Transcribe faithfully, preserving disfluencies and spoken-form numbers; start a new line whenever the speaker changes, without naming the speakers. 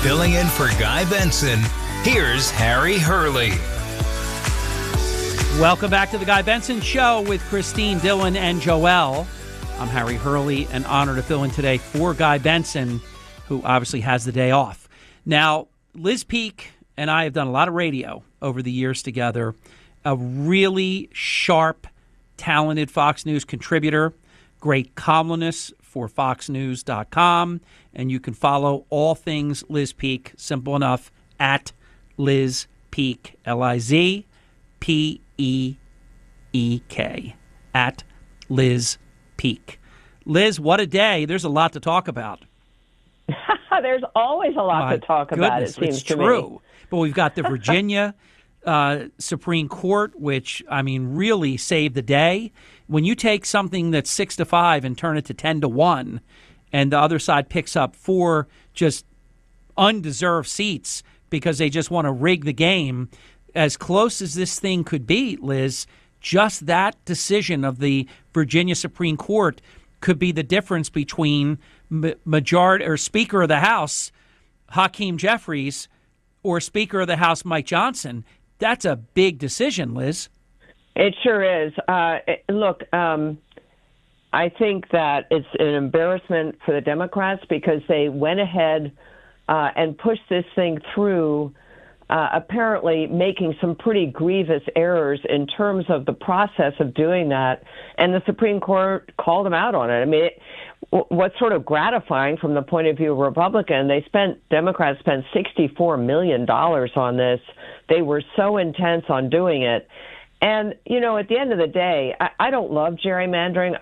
Filling in for Guy Benson, here's Harry Hurley.
Welcome back to the Guy Benson Show with Christine, Dylan, and Joelle. I'm Harry Hurley, and honored to fill in today for Guy Benson, who obviously has the day off. Now, Liz Peek and I have done a lot of radio over the years together. A really sharp, talented Fox News contributor, great columnist for fox news dot com, and you can follow all things Liz Peek, simple enough, at Liz Peek, L I Z P E E K, at Liz Peek. Liz, what a day. There's a lot to talk about.
There's always a lot
My
to talk
goodness,
about, it seems
it's
to
true.
me.
But we've got the Virginia uh, Supreme Court, which, I mean, really saved the day. When you take something that's six to five and turn it to ten to one, and the other side picks up four just undeserved seats because they just want to rig the game, as close as this thing could be, Liz, just that decision of the Virginia Supreme Court could be the difference between majority or Speaker of the House Hakeem Jeffries or Speaker of the House Mike Johnson. That's a big decision, Liz.
It sure is. Uh, it, look, um, I think that it's an embarrassment for the Democrats because they went ahead uh, and pushed this thing through, uh, apparently making some pretty grievous errors in terms of the process of doing that, and the Supreme Court called them out on it. I mean, it, what's sort of gratifying from the point of view of Republican, they spent, Democrats spent sixty-four million dollars on this. They were so intense on doing it. And, you know, at the end of the day, I, I don't love gerrymandering.